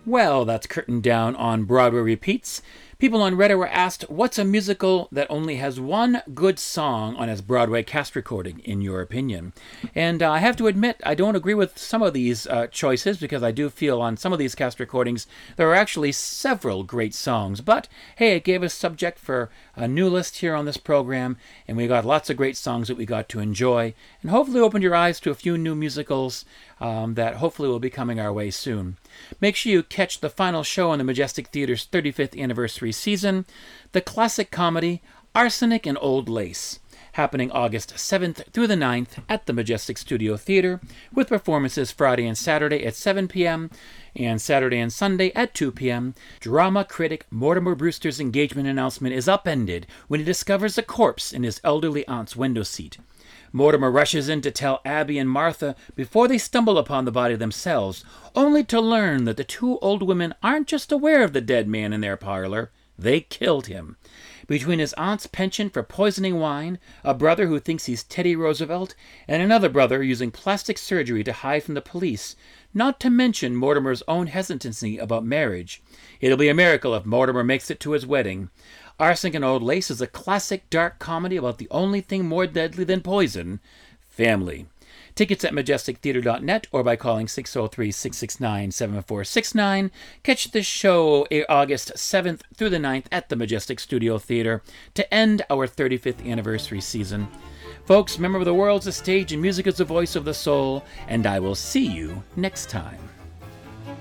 Well, that's curtain down on Broadway Repeats. People on Reddit were asked, what's a musical that only has one good song on its Broadway cast recording, in your opinion? And I have to admit, I don't agree with some of these choices, because I do feel on some of these cast recordings there are actually several great songs. But hey, it gave us subject for a new list here on this program, and we got lots of great songs that we got to enjoy, and hopefully opened your eyes to a few new musicals that hopefully will be coming our way soon. Make sure you catch the final show on the Majestic Theater's 35th anniversary season, the classic comedy Arsenic and Old Lace, happening August 7th through the 9th at the Majestic Studio Theater, with performances Friday and Saturday at 7 p.m. and Saturday and Sunday at 2 p.m. Drama critic Mortimer Brewster's engagement announcement is upended when he discovers a corpse in his elderly aunt's window seat. Mortimer rushes in to tell Abby and Martha before they stumble upon the body themselves, only to learn that the two old women aren't just aware of the dead man in their parlor, they killed him. Between his aunt's penchant for poisoning wine, a brother who thinks he's Teddy Roosevelt, and another brother using plastic surgery to hide from the police, not to mention Mortimer's own hesitancy about marriage. It'll be a miracle if Mortimer makes it to his wedding. Arsenic and Old Lace is a classic dark comedy about the only thing more deadly than poison, family. Tickets at majestictheater.net or by calling 603-669-7469. Catch this show August 7th through the 9th at the Majestic Studio Theater to end our 35th anniversary season. Folks, remember, the world's a stage and music is the voice of the soul, and I will see you next time.